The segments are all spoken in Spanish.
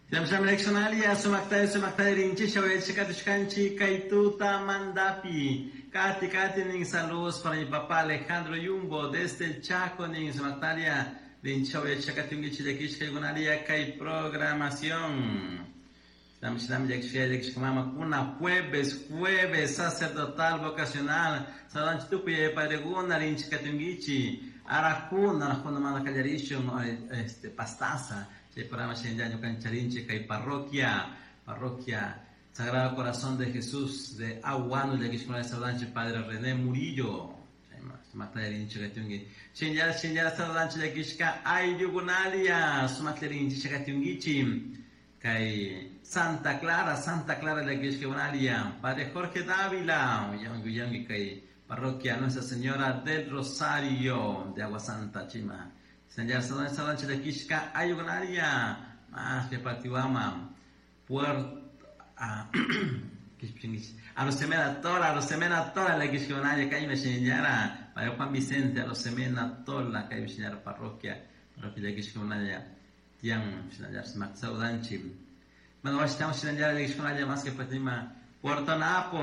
Zamzam Leksonalia, Sumakta Rinchi, Shawel Shikatushkanchi, Kaituta Mandapi, Kati Ning saludos para mi papá Alejandro Yumbo, desde el Chaco Ning Sumaktaria, Rinchawel Shakatungichi de Kishkagunaria, Kai programación. Estamos una jueves sacerdotal vocacional, Sadanchi Tupi, Padre Guna, Rinchikatungichi, Aracuna, Manda Callarisho, Pastaza. El programa Shenyaño Cancharinche, que hay parroquia Sagrado Corazón de Jesús de Aguano, de Quiscola de Saudanche, Padre René Murillo, Matlarinche, Gatungi, Shenyara Saudanche de Quisca, Ayugunalia, Sumatlarinche, Gatungichi, Kai Santa Clara de Quisquegunalia, Padre Jorge Dávila, Yangi, Kai Parroquia Nuestra Señora del Rosario de Agua Santa, Chima. Señor Saudanche de Quisca, Ayugunaria, más que Patiwama, Puerto a los semena toda la Quisquegunaria, que hay me señala, para Juan Vicente, a los semena toda que hay me señala parroquia de Quisquegunaria, Tian, señor Saudanche. Bueno, estamos señala de Quisquegunaria más que Patima, Puerto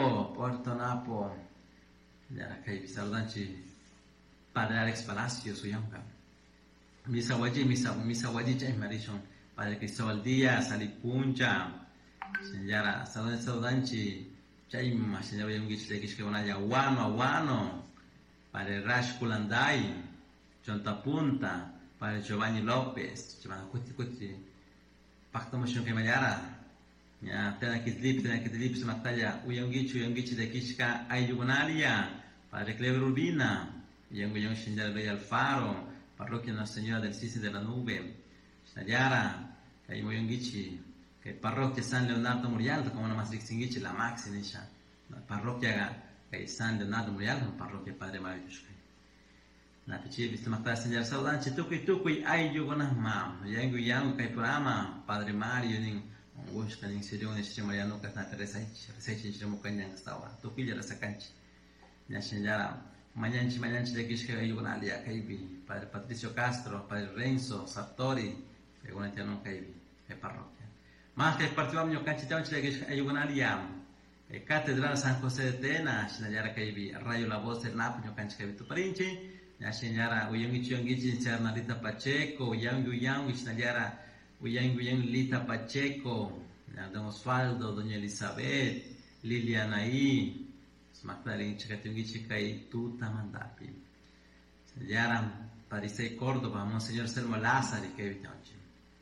Napo, ya que hay Saudanche, Padre Alex Palacio, su yonca. Misa Waji James Marishon, Padre Cristóbal Díaz, Alipuncha, Señora Saudanchi, Chaima, Señora Yungich de Quisquegunaria, Aguano, Padre Rash Kulandai, Chonta Punta, Padre Giovanni López, Giovanni Cuti, Pacto Motion que Mayara, ya, Tena Kitlip, Sumataya, Uyungichi de Quisca, Ayugunaria, Padre Clever Urbina, Yung Señora Rey Alfaro, Parroquia Nuestra Señora del Sisi de la Nube, Nayara, Kaymoyongichi, que Parroquia San Leonardo Murialdo, como nomás distinguiche la Maxinisha, Parroquia San Leonardo Murialdo, Parroquia Padre Mario Yushkai. La Pichi, viste Matá, Señor Saudanche, Tukui, ay, Yugonas Mam, Yangu, Kaiprama, Padre Mario, Ning, Wushka, Ning Sirion, Shimariano, Katna Teresa, Shimukanyan, Stava, Tukui, la Sacanchi, Yashinyara. Mañana de Quisque Ayugunalia, Kaibi, Padre Patricio Castro, Padre Renzo, Sartori, Ayugunatiano Kaibi, que parroquia. Más que el partido mío Canchitao de Quisque Ayugunalia, Catedral San José de Tena, Shinayara Kaibi, Rayo La Voz del Napo, Canchque tu Parinchi, Yashinyara, Uyungichi, Chernalita Pacheco, Yang, Shinayara, Uyang Lita Pacheco, Don Osvaldo, Doña Elizabeth, Lilianaí, Magdalene Chakatungichi Kai Tuta Mandapi. Señora Parisei Córdoba, Monseñor Selmo Lázaro, que vitanchi.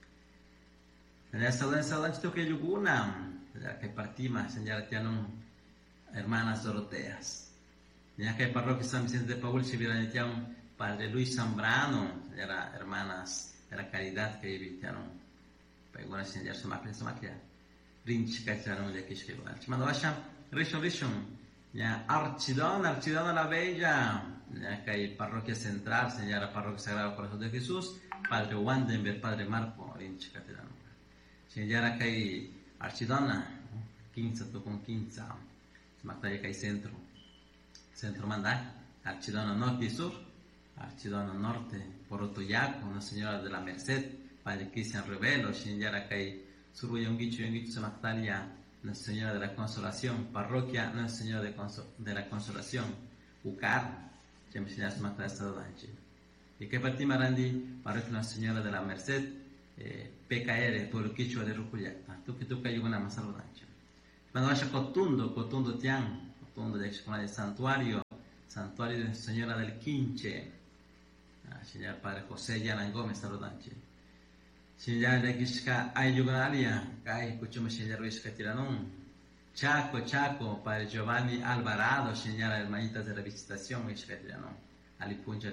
Señora Saudanche Toque Yuguna, que partima, señora Tianun, hermanas Doroteas. Señora que parroquia San Vicente de Paul, Chiviranetian, Padre Luis Zambrano, señora hermanas de la Caridad que vitanun. Peguna señora Sumakia, Rinch Kacharun de Kishkevan. Chimandawasha, Rishon. Ya, Archidona la Bella, ya que hay parroquia central, señora parroquia Sagrado Corazón de Jesús, Padre Wandenberg, Padre Marco, Rinch Caterano. Señora que hay Archidona, 15, con 15, Magdalena que hay centro Mandai, Archidona Norte y Sur, Archidona Norte, Porotoyaco, una señora de la Merced, Padre Cristian Revelo, señora que hay Suruyongichu, Magdalena. Nuestra Señora de la Consolación, Parroquia Nuestra Señora de la Consolación, Ucar, que me enseñaste más de Saudanche. Y que partimos Randi, Parroquia Nuestra Señora de la Merced, PKR, Pueblo Quichua de Rucuyacta, tú que hay una más Saudanche. Cuando vaya Cotundo Tian, Cotundo de Excomunal Santuario de Nuestra Señora del Quinche, Señor Padre José Yana Gómez Saudanche. Señor de Quisca Ayugunalia, Kai Cuchuma Señor Luis Catiranón, Chaco, Padre Giovanni Alvarado, Señora Hermanitas de la Visitación, Luis Catiranón, Alipunja,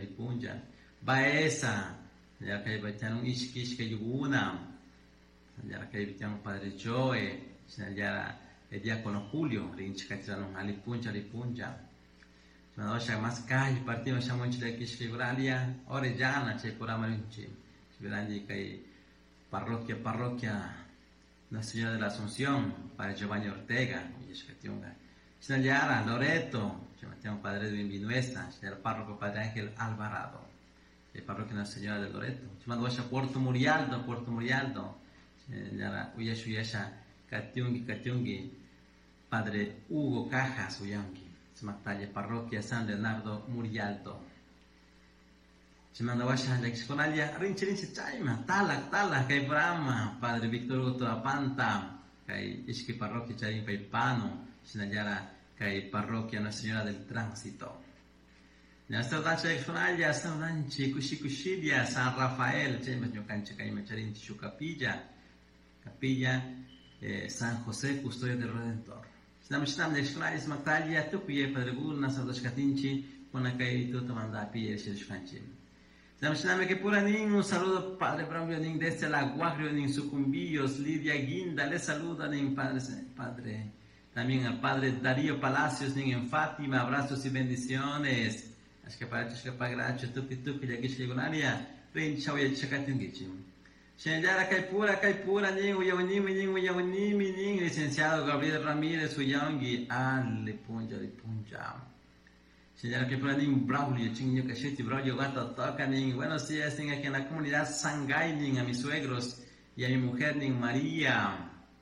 Baeza, Señora Kai Batianón, Ishkishka Yuguna, Señora Kai Batianón, Padre Joe, Señora el Diácono Julio, Rinch Catiranón, Alipunja, Señora más Kai, partimos Shamonchi de Quisca Ayugunalia, Orellana, Chepurama Rinchi, Chivilandi Kai. Parroquia Nuestra Señora de la Asunción, Padre Giovanni Ortega, Señora Loreto, Padre de Vinuesa, Señor Párroco Padre Ángel Alvarado, Parroquia Nuestra Señora de Loreto, Puerto Murialdo, Yara uyasha katiungi Padre Hugo Cajas Uyangi, Smaktalle Parroquia San Leonardo Murialto. Chimanda washa la Xconalia, rinchi chaima, talak, kay Brahma, Padre Víctor Hugo Apanta, kay Ishki Parroquia Charim Paipano, Sinayara, kay Parroquia Nuestra Señora del Tránsito. Nuestra danza de Xconalia, San Ranchi, Kushidia, San Rafael, Chimas Yocancha, kay Macharin Chucapilla, Capilla, San José, Custodio del Redentor. Sinam de Xconalia, Smaktalia, Tukuye, Padre Burna, Sardos Katinchi, Ponakay, Tutamanda, Pia, Xconalia. Sinam que pura un saludo Padre Braulio ning desde la Guagrio ning Sucumbillos, Lidia Guinda, le saluda ning Padre, también al Padre Darío Palacios ning en Fátima, abrazos y bendiciones. Ashkapa gracho, tuki, yakish ligunaria, rin chawya chakatingichim. Shenyara Kaipura, ning uyaunimi, licenciado Gabriel Ramírez Uyangi, le punja. Señora que ning Braulio, chingo cachete, Braulio gato toca ning. Buenos días, ning aquí en la comunidad Sangay, ning a mis suegros y a mi mujer, ning María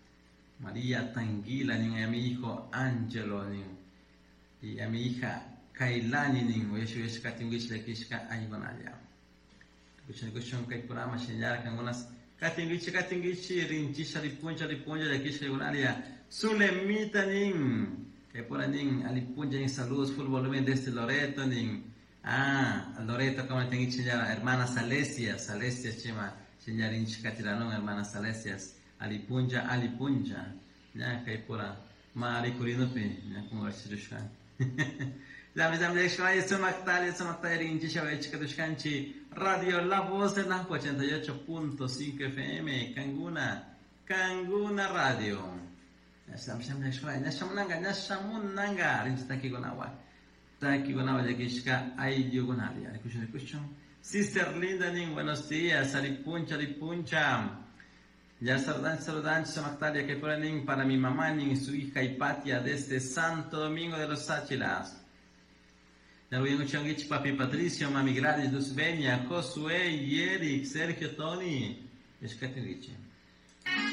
Tanguila, ning a mi hijo Angelo, ning y a mi hija Kailani, ning uyeshu katingich le kishka aygonalia. Kuchon kay programa señora que algunas katingich rinchisha ripuncha le kishka aygonalia. Sulemita ning que por ahí alipunja en saludos full volumen desde Loreto ning Loreto como tengo señora hermana Salesias chema señora inchikatirano hermana Salesias alipunja ya que por mari curino pe ya como archidushkan Zamizam de Shkaya Sumaktalia Rinchisha Chikadushkanchi Radio La Voz de Napo 88.5 FM Kanguna Radio. Nashamunanga, Rinchitaki Gonawa, Yakishka, Ayugonalia. Sister Linda Ning, buenos días, Alipuncha. Ya saludan, Samactalia, que por Ning para mi mamá Ning y su hija Hipatia desde Santo Domingo de los Áchilas. Naruyengo Changich, Papi Patricio, Mami Gladys, Luz Benia, Josué, Eric, Sergio, Tony, Escatinriche.